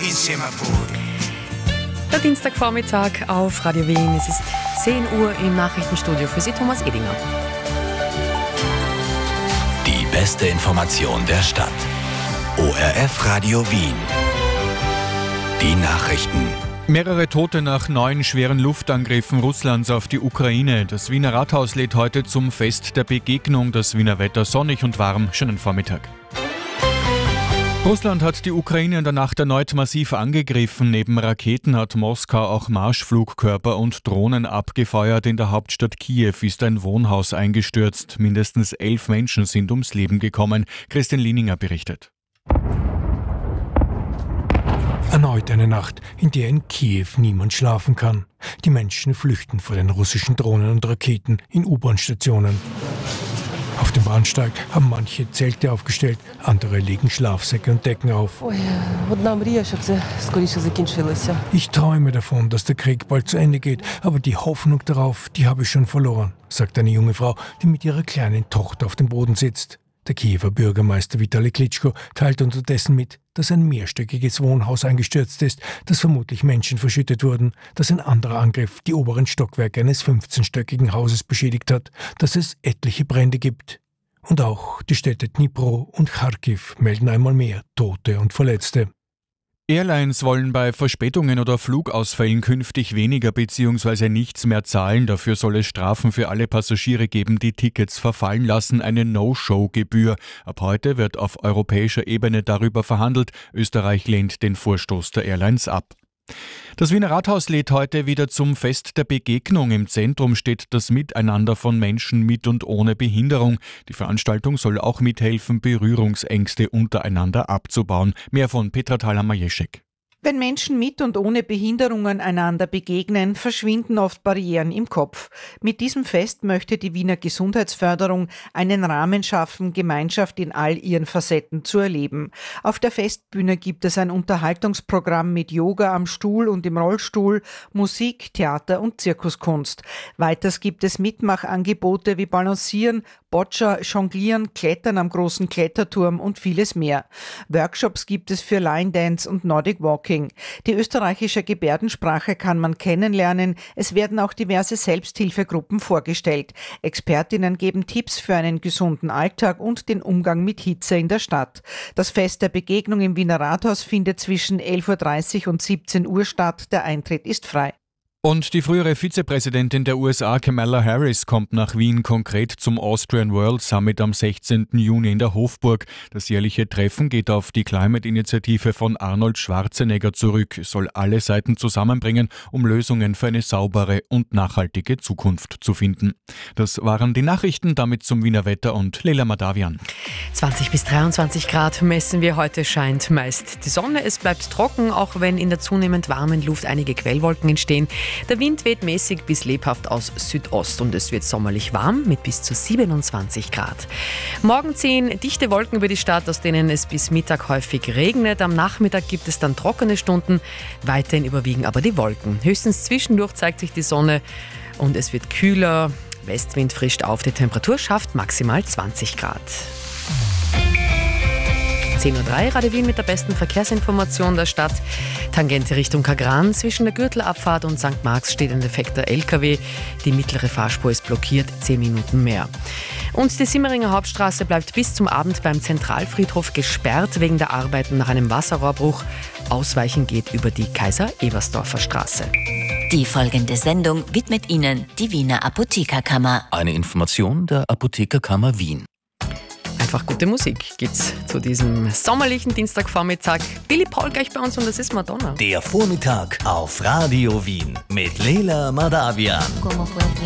insieme a voi. Der Dienstagvormittag auf Radio Wien. Es ist 10 Uhr im Nachrichtenstudio. Für Sie Thomas Edinger. Die beste Information der Stadt. ORF Radio Wien. Die Nachrichten. Mehrere Tote nach 9 schweren Luftangriffen Russlands auf die Ukraine. Das Wiener Rathaus lädt heute zum Fest der Begegnung. Das Wiener Wetter sonnig und warm. Schönen Vormittag. Russland hat die Ukraine in der Nacht erneut massiv angegriffen. Neben Raketen hat Moskau auch Marschflugkörper und Drohnen abgefeuert. In der Hauptstadt Kiew ist ein Wohnhaus eingestürzt. Mindestens 11 Menschen sind ums Leben gekommen. Christian Lieninger berichtet. Erneut eine Nacht, in der in Kiew niemand schlafen kann. Die Menschen flüchten vor den russischen Drohnen und Raketen in U-Bahn-Stationen. Auf dem Bahnsteig haben manche Zelte aufgestellt, andere legen Schlafsäcke und Decken auf. Ich träume davon, dass der Krieg bald zu Ende geht, aber die Hoffnung darauf, die habe ich schon verloren, sagt eine junge Frau, die mit ihrer kleinen Tochter auf dem Boden sitzt. Der Kiewer Bürgermeister Vitali Klitschko teilt unterdessen mit, dass ein mehrstöckiges Wohnhaus eingestürzt ist, dass vermutlich Menschen verschüttet wurden, dass ein anderer Angriff die oberen Stockwerke eines 15-stöckigen Hauses beschädigt hat, dass es etliche Brände gibt. Und auch die Städte Dnipro und Charkiw melden einmal mehr Tote und Verletzte. Airlines wollen bei Verspätungen oder Flugausfällen künftig weniger bzw. nichts mehr zahlen. Dafür soll es Strafen für alle Passagiere geben, die Tickets verfallen lassen, eine No-Show-Gebühr. Ab heute wird auf europäischer Ebene darüber verhandelt. Österreich lehnt den Vorstoß der Airlines ab. Das Wiener Rathaus lädt heute wieder zum Fest der Begegnung. Im Zentrum steht das Miteinander von Menschen mit und ohne Behinderung. Die Veranstaltung soll auch mithelfen, Berührungsängste untereinander abzubauen. Mehr von Petra Thalhammer-Jeschek. Wenn Menschen mit und ohne Behinderungen einander begegnen, verschwinden oft Barrieren im Kopf. Mit diesem Fest möchte die Wiener Gesundheitsförderung einen Rahmen schaffen, Gemeinschaft in all ihren Facetten zu erleben. Auf der Festbühne gibt es ein Unterhaltungsprogramm mit Yoga am Stuhl und im Rollstuhl, Musik, Theater und Zirkuskunst. Weiters gibt es Mitmachangebote wie Balancieren, Boccia, Jonglieren, Klettern am großen Kletterturm und vieles mehr. Workshops gibt es für Line Dance und Nordic Walking. Die österreichische Gebärdensprache kann man kennenlernen. Es werden auch diverse Selbsthilfegruppen vorgestellt. Expertinnen geben Tipps für einen gesunden Alltag und den Umgang mit Hitze in der Stadt. Das Fest der Begegnung im Wiener Rathaus findet zwischen 11.30 Uhr und 17 Uhr statt. Der Eintritt ist frei. Und die frühere Vizepräsidentin der USA, Kamala Harris, kommt nach Wien, konkret zum Austrian World Summit am 16. Juni in der Hofburg. Das jährliche Treffen geht auf die Climate-Initiative von Arnold Schwarzenegger zurück. Es soll alle Seiten zusammenbringen, um Lösungen für eine saubere und nachhaltige Zukunft zu finden. Das waren die Nachrichten, damit zum Wiener Wetter und Leila Madavian. 20 bis 23 Grad messen wir heute, scheint meist die Sonne. Es bleibt trocken, auch wenn in der zunehmend warmen Luft einige Quellwolken entstehen. Der Wind weht mäßig bis lebhaft aus Südost und es wird sommerlich warm mit bis zu 27 Grad. Morgen ziehen dichte Wolken über die Stadt, aus denen es bis Mittag häufig regnet. Am Nachmittag gibt es dann trockene Stunden, weiterhin überwiegen aber die Wolken. Höchstens zwischendurch zeigt sich die Sonne und es wird kühler. Westwind frischt auf, die Temperatur schafft maximal 20 Grad. 10.03 Uhr, Radio Wien mit der besten Verkehrsinformation der Stadt. Tangente Richtung Kagran. Zwischen der Gürtelabfahrt und St. Marx steht ein defekter LKW. Die mittlere Fahrspur ist blockiert, 10 Minuten mehr. Und die Simmeringer Hauptstraße bleibt bis zum Abend beim Zentralfriedhof gesperrt wegen der Arbeiten nach einem Wasserrohrbruch. Ausweichen geht über die Kaiser-Ebersdorfer Straße. Die folgende Sendung widmet Ihnen die Wiener Apothekerkammer. Eine Information der Apothekerkammer Wien. Einfach gute Musik gibt's zu diesem sommerlichen Dienstagvormittag. Billy Paul gleich bei uns und das ist Madonna. Der Vormittag auf Radio Wien mit Leila Madavian.